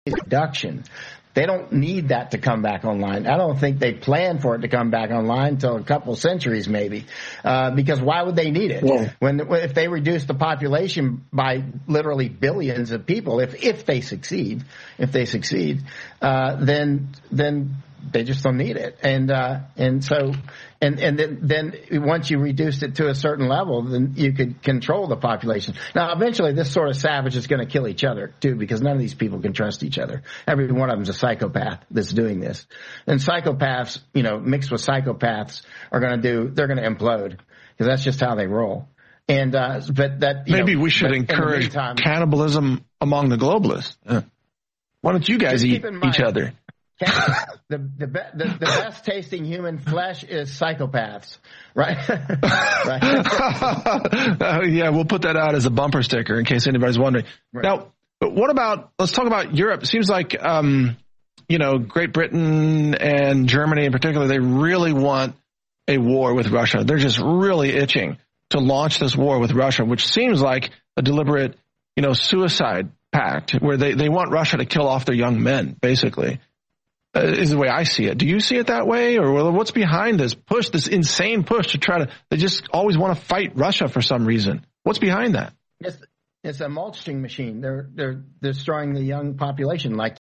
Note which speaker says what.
Speaker 1: reduction. They don't need that to come back online. I don't think they plan for it to come back online until a couple centuries maybe, because why would they need it?
Speaker 2: Yeah.
Speaker 1: If they reduce the population by literally billions of people, if they succeed, then they just don't need it. And then once you reduce it to a certain level, then you could control the population. Now, eventually, this sort of savage is going to kill each other too, because none of these people can trust each other. Every one of them is a psychopath that's doing this. And psychopaths, mixed with psychopaths, they're going to implode, because that's just how they roll. And but that
Speaker 3: maybe we should encourage cannibalism among the globalists. Why don't you guys eat each other?
Speaker 1: The best tasting human flesh is psychopaths, right? Right.
Speaker 3: Yeah, we'll put that out as a bumper sticker in case anybody's wondering. Right. Now, but let's talk about Europe. It seems like, Great Britain and Germany in particular, they really want a war with Russia. They're just really itching to launch this war with Russia, which seems like a deliberate, suicide pact where they want Russia to kill off their young men, basically. Is the way I see it. Do you see it that way? Or what's behind this push, this insane push they just always want to fight Russia for some reason? What's behind that?
Speaker 1: It's a mulching machine. They're destroying the young population like